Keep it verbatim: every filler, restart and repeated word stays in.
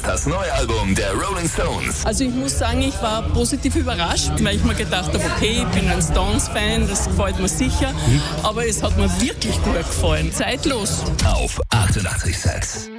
ist das neue Album der Rolling Stones. Also ich muss sagen, ich war positiv überrascht, weil ich mir gedacht habe, okay, ich bin ein Stones-Fan, das gefällt mir sicher, aber es hat mir wirklich gut gefallen. Zeitlos. Auf achtundachtzig Komma sechs.